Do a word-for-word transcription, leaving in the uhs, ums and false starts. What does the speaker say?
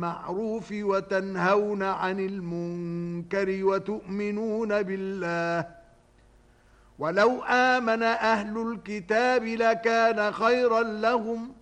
بالمعروف وتنهون عن المنكر وتؤمنون بالله ولو آمن أهل الكتاب لكان خيرا لهم